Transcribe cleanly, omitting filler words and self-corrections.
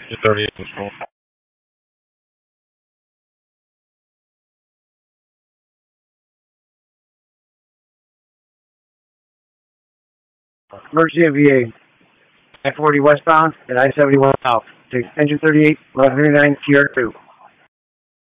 38 control. Emergency MVA. I-40 westbound and I-71 south. Take engine 38, 1139 TR2.